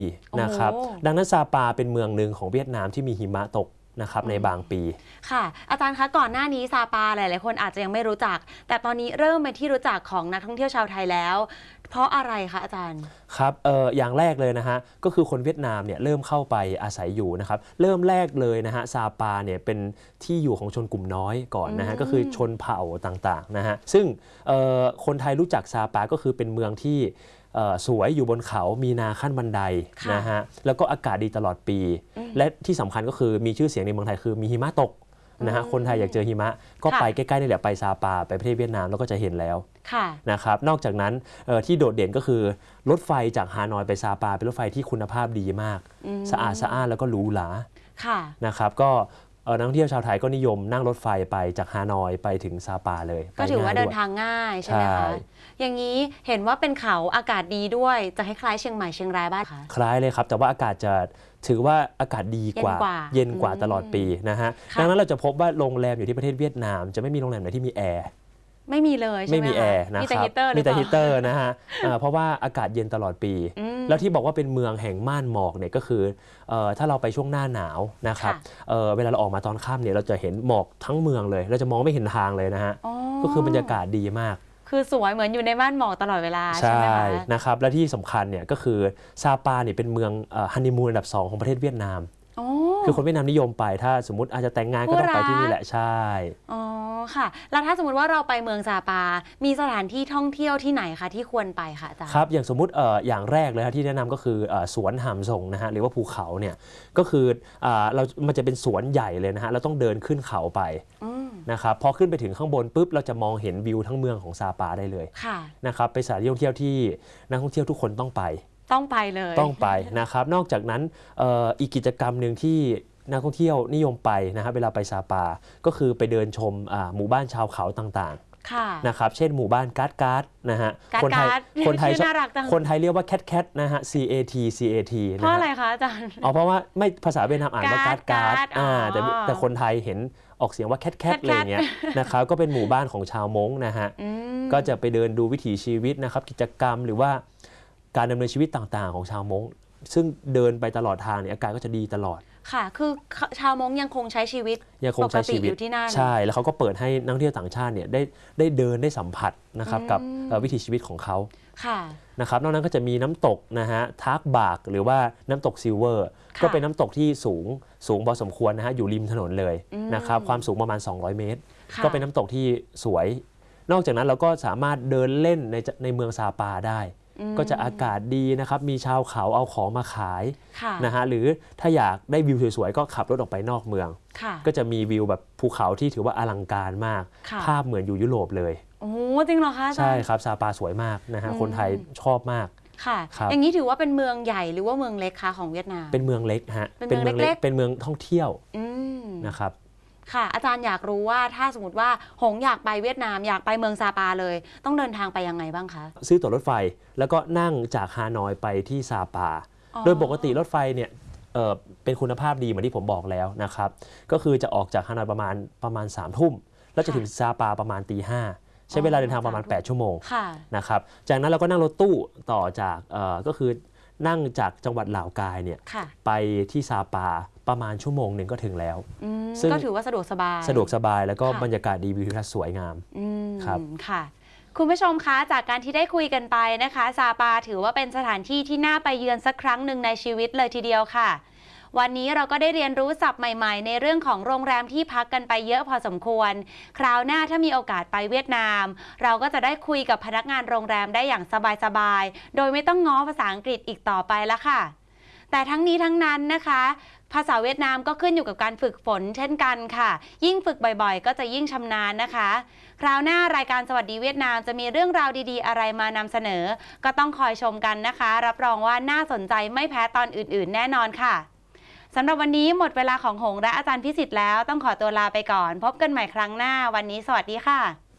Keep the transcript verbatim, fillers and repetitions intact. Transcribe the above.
นะครับดังนั้นซาปาเป็นเมืองหนึ่งของเวียดนามที่มีหิมะตกนะครับในบางปีค่ะอาจารย์คะก่อนหน้านี้ซาปาหลายๆคนอาจจะยังไม่รู้จักแต่ตอนนี้เริ่มเป็นที่รู้จักของนักท่องเที่ยวชาวไทยแล้วเพราะอะไรคะอาจารย์ครับเอออย่างแรกเลยนะฮะก็คือคนเวียดนามเนี่ยเริ่มเข้าไปอาศัยอยู่นะครับเริ่มแรกเลยนะฮะซาปาเนี่ยเป็นที่อยู่ของชนกลุ่มน้อยก่อนนะฮะก็คือชนเผ่าต่างๆนะฮะซึ่งคนไทยรู้จักซาปาก็คือเป็นเมืองที่สวยอยู่บนเขามีนาขั้นบันไดนะฮะแล้วก็อากาศดีตลอดปีและที่สำคัญก็คือมีชื่อเสียงในเมืองไทยคือมีหิมะตกนะฮะคนไทยอยากเจอหิมะก็ไปใกล้ๆนี่แหละไปซาปาไปประเทศเวียดนามแล้วก็จะเห็นแล้วนะครับนอกจากนั้นที่โดดเด่นก็คือรถไฟจากฮานอยไปซาปาเป็นรถไฟที่คุณภาพดีมากสะอาดสะอ้านแล้วก็หรูหรานะครับก็นักท่องเที่ยวชาวไทยก็นิยมนั่งรถไฟไปจากฮานอยไปถึงซาปาเลยก็ถือว่าเดินทางง่ายใช่ไหมคะอย่างนี้เห็นว่าเป็นเขาอากาศดีด้วยจะคล้ายๆเชียงใหม่เชียงรายบ้างคะคล้ายเลยครับแต่ว่าอากาศจะถือว่าอากาศดีกว่าเย็นกว่าตลอดปีนะฮะดังนั้นเราจะพบว่าโรงแรมอยู่ที่ประเทศเวียดนามจะไม่มีโรงแรมไหนที่มีแอร์ไม่มีเลยใช่ไหมไม่มีแอร์นะครับมีแต่ฮีเตอร์มีแต่ฮีเตอร์นะฮะเพราะว่าอากาศเย็นตลอดปีแล้วที่บอกว่าเป็นเมืองแห่งม่านหมอกเนี่ยก็คือถ้าเราไปช่วงหน้าหนาวนะครับเวลาเราออกมาตอนค่ำเนี่ยเราจะเห็นหมอกทั้งเมืองเลยเราจะมองไม่เห็นทางเลยนะฮะก็คือบรรยากาศดีมากคือสวยเหมือนอยู่ในม่านหมอกตลอดเวลาใช่ไหมคะนะครับและที่สำคัญเนี่ยก็คือซาปาเนี่ยเป็นเมืองฮันนีมูนอันดับสองของประเทศเวียดนามคือคนเวียดนามนิยมไปถ้าสมมติอาจจะแต่งงานก็ต้องไปที่นี่แหละใช่อ๋อค่ะแล้วถ้าสมมติว่าเราไปเมืองซาปามีสถานที่ท่องเที่ยวที่ไหนคะที่ควรไปคะอาจารย์ครับอย่างสมมุติเอ่ออย่างแรกเลยที่แนะนำก็คือสวนหามส่งนะฮะหรือว่าภูเขาเนี่ยก็คือเรามันจะเป็นสวนใหญ่เลยนะฮะเราต้องเดินขึ้นเขาไปนะครับพอขึ้นไปถึงข้างบนปุ๊บเราจะมองเห็นวิวทั้งเมืองของซาปาได้เลยนะครับเป็นสถานที่ท่องเที่ยวที่นักท่องเที่ยวทุกคนต้องไปต้องไปเลยต้องไปนะครับนอกจากนั้นอีกกิจกรรมหนึ่งที่นักท่องเที่ยวนิยมไปนะครับเวลาไปซาปาก็คือไปเดินชมหมู่บ้านชาวเขาต่างๆนะครับเช่นหมู่บ้านการ์ดการ์ดนะฮะคนไทยคนไทยคนไทยเรียกว่าแคทแคทนะฮะ C A T C A T เพราะอะไรคะอาจารย์อ๋อเพราะว่าไม่ภาษาเวียดนามอ่านว่าการ์ดการ์ดแต่แต่คนไทยเห็นออกเสียงว่าแคทแคทอะไรเงี้ยนะครับก็เป็นหมู่บ้านของชาวม้งนะฮะก็จะไปเดินดูวิถีชีวิตนะครับกิจกรรมหรือว่าการดำเนินชีวิตต่างๆของชาวม้งซึ่งเดินไปตลอดทางเนี่ยอากาศก็จะดีตลอดค่ะคือชาวม้งยังคงใช้ชีวิตยังคงใช้ชีวิตอยู่ที่นั่นใช่แล้วเขาก็เปิดให้นักท่องเที่ยวต่างชาติเนี่ยได้ได้เดินได้สัมผัสนะครับกับวิถีชีวิตของเขาค่ะนะครับนอกนั้นก็จะมีน้ำตกนะฮะทากบากหรือว่าน้ำตกซิลเวอร์ก็เป็นน้ำตกที่สูงสูงพอสมควรนะฮะอยู่ริมถนนเลยนะครับความสูงประมาณสองร้อยเมตรก็เป็นน้ำตกที่สวยนอกจากนั้นเราก็สามารถเดินเล่นในในเมืองซาปาได้ก็จะอากาศดีนะครับมีชาวเขาเอาของมาขายนะฮะหรือถ้าอยากได้วิวสวยๆก็ขับรถออกไปนอกเมืองก็จะมีวิวแบบภูเขาที่ถือว่าอลังการมากภาพเหมือนอยู่ยุโรปเลยโอ้จริงเหรอคะใช่ครับซาปาสวยมากนะฮะคนไทยชอบมากค่ะอย่างนี้ถือว่าเป็นเมืองใหญ่หรือว่าเมืองเล็กคะของเวียดนามเป็นเมืองเล็กฮะเป็นเมืองเล็กเป็นเมืองท่องเที่ยวนะครับค่ะอาจารย์อยากรู้ว่าถ้าสมมติว่าหงอยากไปเวียดนามอยากไปเมืองซาปาเลยต้องเดินทางไปยังไงบ้างคะซื้อตั๋วรถไฟแล้วก็นั่งจากฮานอยไปที่ซาปาโดยปกติรถไฟเนี่ยเอ่อเป็นคุณภาพดีเหมือนที่ผมบอกแล้วนะครับก็คือจะออกจากฮานอยประมาณประมาณสามทุ่มแล้วจะถึงซาปาประมาณตีห้าใช้เวลาเดินทางประมาณแปดชั่วโมงนะครับจากนั้นเราก็นั่งรถตู้ต่อจากเอ่อก็คือนั่งจากจังหวัดเหล่ากายเนี่ยไปที่ซาปาประมาณชั่วโมงหนึ่งก็ถึงแล้วซึ่งก็ถือว่าสะดวกสบายสะดวกสบายแล้วก็บรรยากาศดีวิวทิวทัศน์สวยงามครับค่ะคุณผู้ชมคะจากการที่ได้คุยกันไปนะคะซาปาถือว่าเป็นสถานที่ที่น่าไปเยือนสักครั้งหนึ่งในชีวิตเลยทีเดียวค่ะวันนี้เราก็ได้เรียนรู้ศัพท์ใหม่ๆในเรื่องของโรงแรมที่พักกันไปเยอะพอสมควรคราวหน้าถ้ามีโอกาสไปเวียดนามเราก็จะได้คุยกับพนักงานโรงแรมได้อย่างสบายๆโดยไม่ต้องง้อภาษาอังกฤษอีกต่อไปละค่ะแต่ทั้งนี้ทั้งนั้นนะคะภาษาเวียดนามก็ขึ้นอยู่กับการฝึกฝนเช่นกันค่ะยิ่งฝึกบ่อยๆก็จะยิ่งชำนาญนะคะคราวหน้ารายการสวัสดีเวียดนามจะมีเรื่องราวดีๆอะไรมานำเสนอก็ต้องคอยชมกันนะคะรับรองว่าน่าสนใจไม่แพ้ตอนอื่นๆแน่นอนค่ะสำหรับวันนี้หมดเวลาของหงและอาจารย์พิสิทธิ์แล้วต้องขอตัวลาไปก่อนพบกันใหม่ครั้งหน้าวันนี้สวัสดีค่ะ